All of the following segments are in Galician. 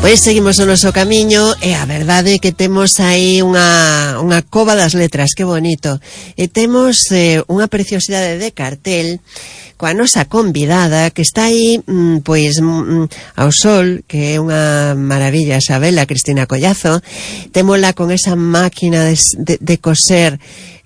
Pois seguimos o noso camiño e a verdade é que temos aí unha cova das letras, que bonito. E temos unha preciosidade de cartel coa nosa convidada que está aí pois ao sol, que é unha maravilla, Xabela Cristina Collazo. Témola con esa máquina de coser,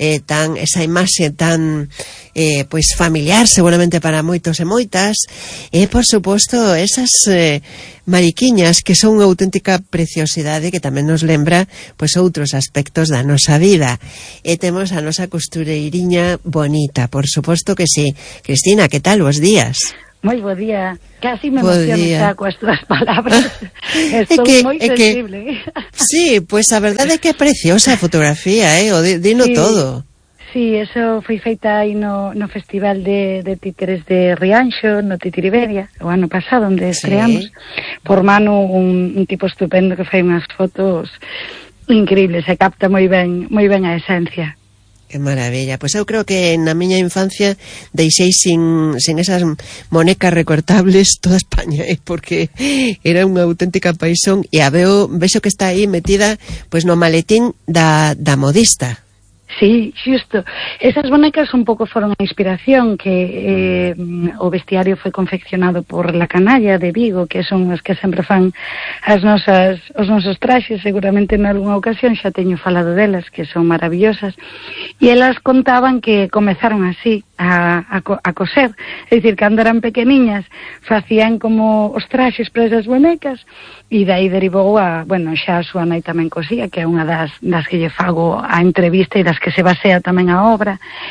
esa imaxe tan pois familiar seguramente para moitos e moitas, e por suposto esas mariquiñas que son unha auténtica preciosidade que tamén nos lembra pois outros aspectos da nosa vida. E temos a nosa costureiriña bonita, por suposto que sí. Cristina, que tal? Bos días. Moi bo día, casi me emociono xa coas túas palabras. Estou moi sensible. Sí, pois a verdade é que é preciosa a fotografía, o dino sí, todo. Sí, eso foi feita aí no Festival de Títeres de Rianxo, no Titiriberia, o ano pasado, onde estreamos, por mano un tipo estupendo que fai unhas fotos increíbles, se capta moi ben a esencia. Que maravilla, pois eu creo que na miña infancia deixei sin esas monecas recortables toda España, porque era unha auténtica paixón, e a vexo que está aí metida pois no maletín da modista. Sí, xusto. Esas bonecas un pouco foron a inspiración que o vestiario foi confeccionado por La Canalla de Vigo, que son as que sempre fan os nosos traxes, seguramente en algunha ocasión xa teño falado delas, que son maravillosas, e elas contaban que comezaron así a coser, é dicir, cando eran pequeniñas facían como os traxes para esas bonecas, e dai derivou xa a súa nai tamén cosía, que é unha das que lle fago a entrevista e das que se basea tamén a obra,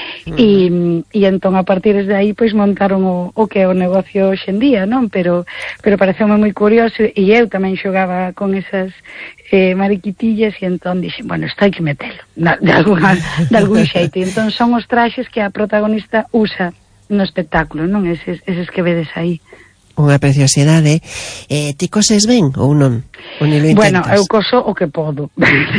e entón a partir de aí pois montaron o que é o negocio hoxe en día, non? Pero pareceume moi curioso, e eu tamén xogaba con esas mariquitillas, e entón dixen, bueno, isto hai que metelo de algún xeito, e entón son os traxes que a protagonista usa no espectáculo, non? Eses que vedes aí. Unha preciosidade. Ti coses ben ou non? Ou ni lo intentas? Bueno, eu coso o que podo.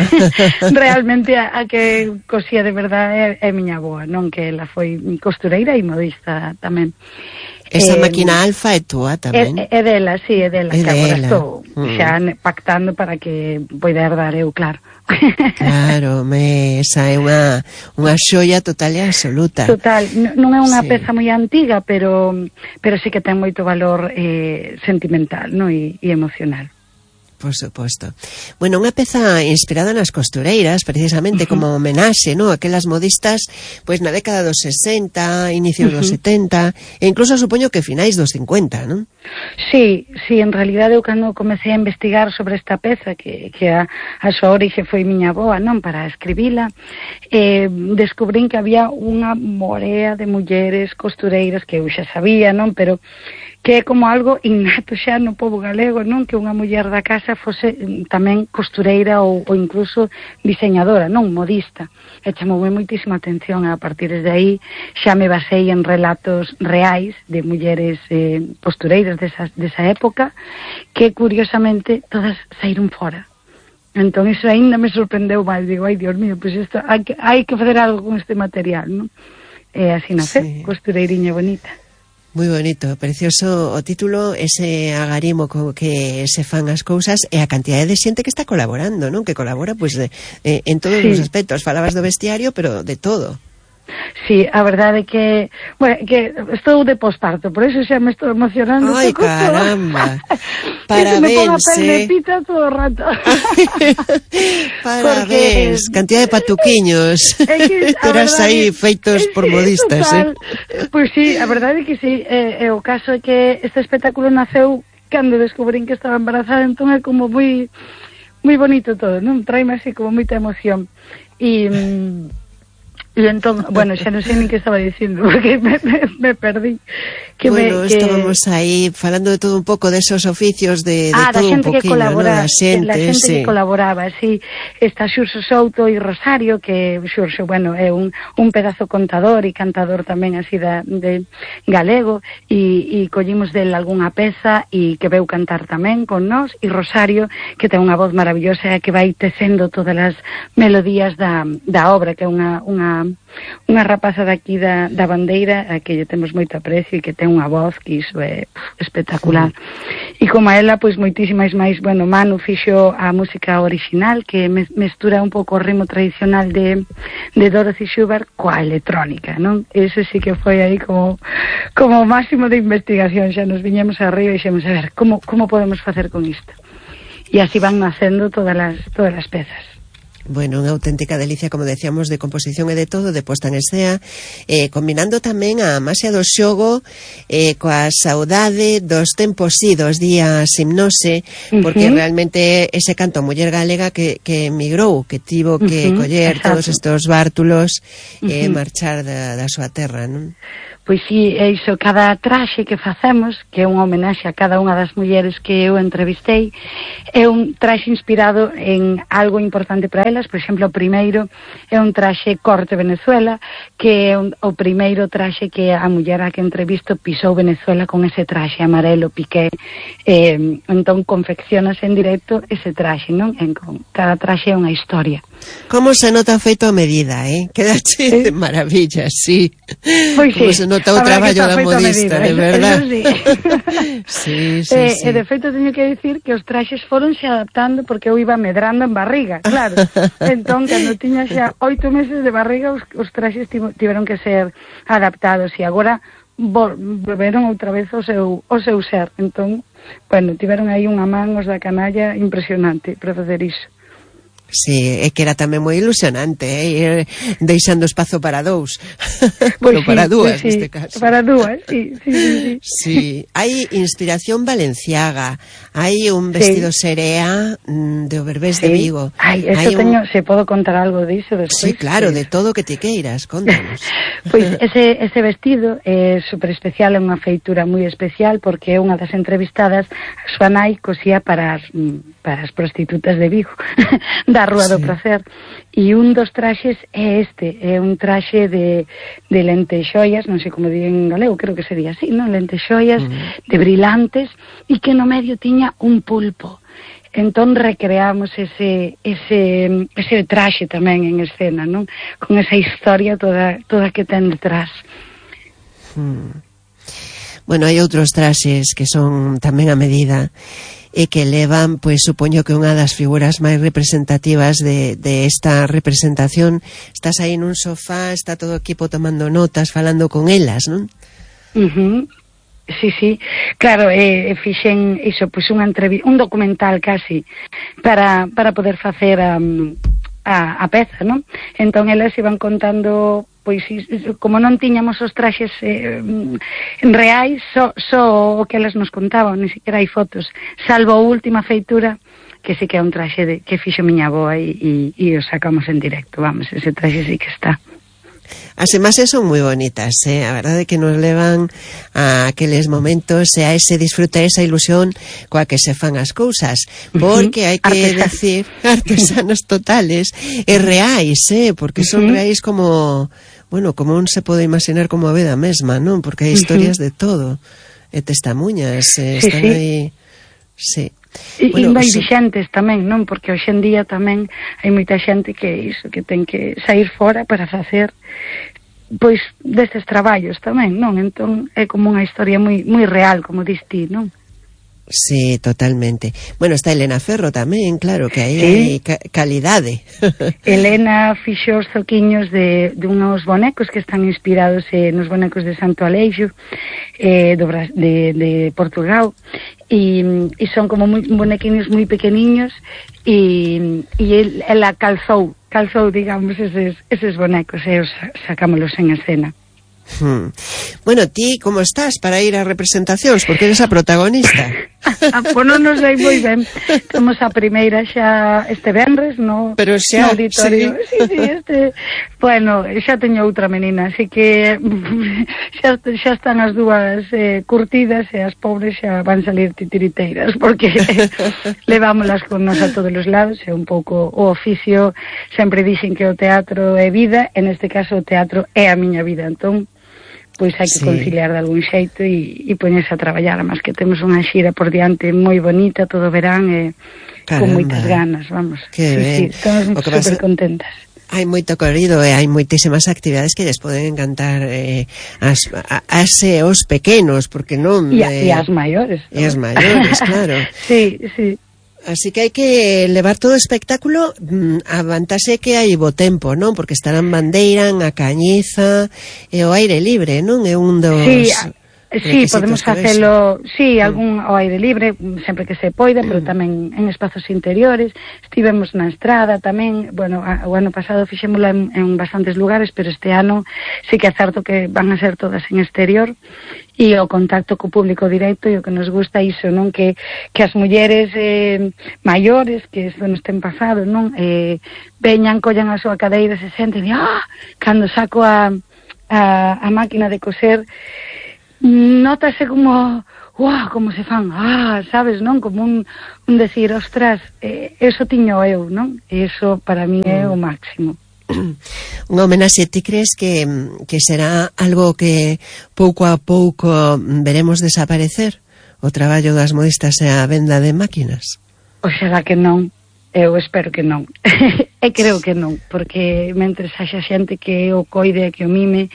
Realmente a que cosía de verdade é miña avoa, non? Que ela foi costureira e modista tamén. Esa máquina alfa é túa tamén? É dela, sí, é dela. Que agora estou xa pactando para que poida herdar eu, claro. Claro, esa é unha xoia total e absoluta. Total, non é unha peza moi antiga, pero sí que ten moito valor sentimental, no? E emocional. Por suposto. Bueno, unha peza inspirada nas costureiras, precisamente como homenaxe, ¿no? Aquelas modistas, pois na década dos 60, inicios dos 70, e incluso supoño que finais dos 50, ¿non? Sí, en realidade eu cando comecei a investigar sobre esta peza, que a súa orixe foi miña avoa, non? Para escribila, descubrín que había unha morea de mulleres costureiras que eu xa sabía, non? Pero que é como algo innato xa no pobo galego, non? Que unha muller da casa fose tamén costureira ou incluso diseñadora, non? Modista. E chamoume moitísima atención, e a partir de aí xa me basei en relatos reais de mulleres costureiras desa época, que curiosamente todas saíron fora. Entón iso ainda me sorprendeu máis, digo, ai Dios mío, pois isto hai que fazer algo con este material, non? E así nace, costureiriña bonita. Moi bonito, precioso o título, ese agarimo co que se fan as cousas, e a cantidade de xente que está colaborando, non? Que colabora pois en todos os aspectos. Falabas do vestiario, pero de todo. Sí, a verdade que, bueno, que estou de posparto, por eso xa me estou emocionando. Ai, caramba. Parabéns, me pongo a pita todo o rato. Parabéns, cantidad de patuquiños. Terás aí feitos por modistas, Pois sí, a verdade é que sí, o caso é que este espectáculo naceu cando descubrín que estaba embarazada, entón é como moi bonito todo, non? Traime así como moita emoción. E entón, bueno, xa non sei nin que estaba dicindo, porque me perdí. Estábamos aí falando de todo un pouco desos oficios, de todo un poquinho, ¿no? Da xente que colaboraba, sí. Está Xurxo Souto e Rosario, que Xurxo, bueno, é un pedazo contador e cantador tamén así de galego, e collimos del algunha peza e que veu cantar tamén con nós, e Rosario, que ten unha voz maravillosa e que vai tecendo todas as melodías da obra, que é unha unha rapaza daqui da Bandeira a que lle temos moito aprecio e que ten unha voz que iso é espectacular. E como a ela, pois moitísimas máis, bueno, Manu fixo a música original que mestura un pouco o ritmo tradicional de Dorothy Schubert coa electrónica, non? Eso sí que foi aí como o máximo de investigación, xa nos viñemos arriba e xemos a ver como podemos facer con isto. E así van nacendo todas as pezas. Bueno, unha auténtica delicia, como decíamos, de composición e de todo, de posta en escena, combinando tamén a máxia do xogo coa saudade dos tempos dos días hipnose, porque realmente ese canto muller galega que emigrou, que tivo que coller todos estos bártulos e marchar da súa terra, non? Pois sí, é iso, cada traxe que facemos, que é unha homenaxe a cada unha das mulleres que eu entrevistei, é un traxe inspirado en algo importante para elas. Por exemplo, o primeiro é un traxe corte Venezuela, que é o primeiro traxe que a muller a que entrevisto pisou Venezuela con ese traxe amarelo piqué, entón confeccionas en directo ese traxe, non? Cada traxe é unha historia. Como se nota feito a medida, Quedache de maravilla, sí. Pois sí. Como se nota o traballo da modista, de verdad. Sí. E de feito teño que dicir que os traxes foronse adaptando porque eu iba medrando en barriga, claro. Entón, cando tiña xa 8 meses de barriga, os traxes tiveron que ser adaptados e agora volveron outra vez ao seu ser. Entón, bueno, tiveron aí unha man os da canalla impresionante para facer iso. Sí, é que era tamén moi ilusionante, ir deixando espazo para dous. Bueno, para dúas, neste caso. Para dúas, sí. Sí, hai inspiración valenciaga, hai un vestido serea de Oberbés de Vigo. Eso teño, se podo contar algo diso despois. Sí, claro, de todo o que te queiras, contanos. Pois ese vestido é super especial, é unha feitura moi especial porque é unha das entrevistadas, a súa nai cosía para as prostitutas de Vigo, da Rúa do Pracer, e un dos traxes é un traxe de lentexoias, non sei como digo en galego, creo que sería así, non? Lentexoias de brillantes e que no medio tiña un pulpo. Entón recreamos ese traxe tamén en escena, non? Con esa historia toda que ten detrás. Bueno, hai outros traxes que son tamén a medida e que levan, pois supoño que unha das figuras máis representativas de esta representación. Estás aí nun sofá, está todo o equipo tomando notas, falando con elas, non? Sí, claro, fixen iso, pois un documental casi para poder facer a peza, non? Entón elas iban contando, pois como non tiñamos os traxes reais, só o que elas nos contaban, ni siquiera hai fotos, salvo a última feitura que sí que é un traxe que fixo miña avoa e o sacamos en directo, vamos, ese traxe sí que está. As imaxes son moi bonitas, a verdade que nos levan a aqueles momentos e a ese disfrute, esa ilusión coa que se fan as cousas, porque hai que decir artesanos totales e reais, porque son reais como, bueno, como non se pode imaginar como a vida mesma, non? Porque hai historias de todo, e testemunhas, están aí, sí. E moi vixentes tamén, non? Porque hoxe en día tamén hai moita xente que ten que sair fora para facer pois destes traballos tamén, non? Entón é como unha historia moi real, como dis ti, non? Sí, totalmente. Bueno, está Elena Ferro tamén, claro, que aí hai calidade. Elena fixo os zoquiños de unos bonecos que están inspirados nos bonecos de Santo Aleixo, de Portugal, e son como bonequiños moi pequeniños, e ela calzou, digamos, eses bonecos, e os sacámolos en escena. Bueno, ti como estás para ir a representacións? Porque eres a protagonista. Pois non nos sei moi ben. Temos a primeira xa este venres no auditorio. Sí, bueno, xa teño outra menina, así que xa están as dúas curtidas e as pobres xa van salir titiriteiras porque levámolas con nos a todos os lados. É un pouco o oficio, sempre dixen que o teatro é vida, en este caso o teatro é a miña vida, entón pois hai que conciliar de algún xeito e poñerse a traballar, mas que temos unha xira por diante moi bonita todo verán e con moitas ganas, vamos. Que ben. Sí, estamos super contentas. Hai moito corrido e hai moitísimas actividades que lles poden encantar os pequenos, porque non... E as maiores. E as maiores, claro. Sí, sí. Así que hai que levar todo o espectáculo. A vantaxe é que hai bo tempo, non? Porque estarán bandeira, a cañiza e o aire libre, non? É un dos... Sí, podemos facelo, sí, algún ao aire libre, sempre que se poida, pero tamén en espazos interiores. Estivemos na estrada tamén, bueno, o ano pasado fixémola en bastantes lugares, pero este ano sí que é certo que van a ser todas en exterior, e o contacto co público directo e o que nos gusta iso, non? Que as mulleres maiores, que isto nos ten pasado, non? Veñan, collan a súa cadeira, se senten e, cando saco a máquina de coser, nótase como, como se fan, sabes, non? Como un decir, ostras, eso tiño eu, non? Eso para mí é o máximo. Unha homenaxe, ti crees que será algo que pouco a pouco veremos desaparecer? O traballo das modistas e a venda de máquinas? O será que non? Eu espero que non. E creo que non, porque mentre haxa xente que o coide e que o mime,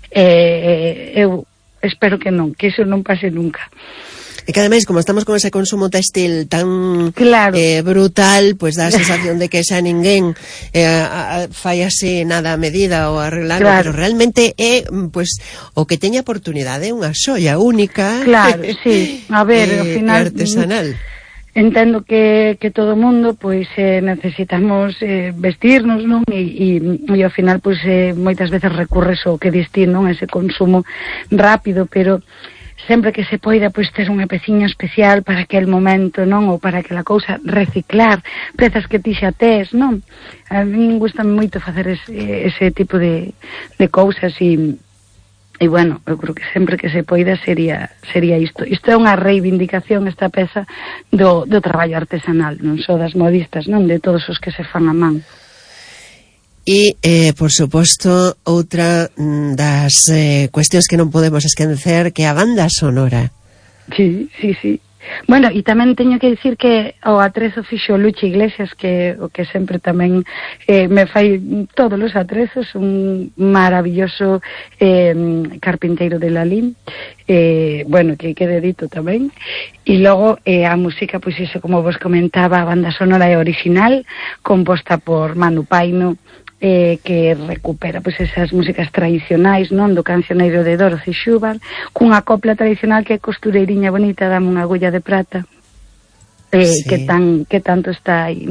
eu espero que non, que iso non pase nunca. E que ademais, como estamos con ese consumo textil tan brutal, pues dá a sensación de que xa ninguén fai así nada a medida ou arreglado, pero realmente é, pues, o que teña oportunidade, unha xoia única. Claro, sí. A ver, ao final artesanal. Entendo que todo o mundo pois necesitamos vestirnos, non? E ao final pois moitas veces recurres ao que distín, non? Ese consumo rápido, pero sempre que se poida pois ter unha peciña especial para aquel momento, non? Ou para aquela cousa, reciclar pezas que ti xa tes, non? A mí gusta moito facer ese tipo de cousas e bueno, eu creo que sempre que se poida sería isto. Isto é unha reivindicación, esta peza do traballo artesanal, non só das modistas, non? De todos os que se fan a man. E, por suposto, outra das cuestións que non podemos esquecer, que é a banda sonora. Sí. Bueno, e tamén teño que dicir que o atrezo fixo Luchi Iglesias, que o que sempre tamén me fai todos os atrezos, un maravilloso carpinteiro de Lalín, bueno, que dedito tamén. E logo a música, pois iso, como vos comentaba, a banda sonora é original, composta por Manu Paino, que recupera pois esas músicas tradicionais, non? Do cancioneiro de Dorothy Schubert, cunha copla tradicional que é costureiriña bonita, dame unha agulla de prata, que tanto está aí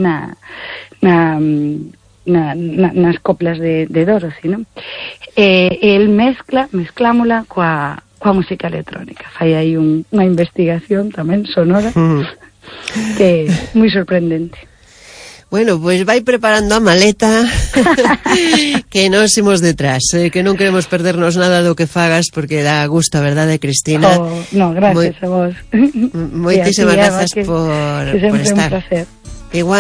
nas coplas de Dorothy, non? El mezclámola coa música electrónica, fai aí unha investigación tamén sonora que é moi sorprendente. Bueno, pois vai preparando a maleta que nos imos detrás, que non queremos perdernos nada do que fagas, porque dá gusto, a verdade, Cristina? No, gracias a vos. Moitísimas grazas por estar. Un placer.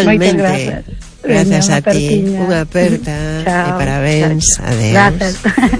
Igualmente. Gracias a ti. Unha aperta. E parabéns. Adeus. Gracias.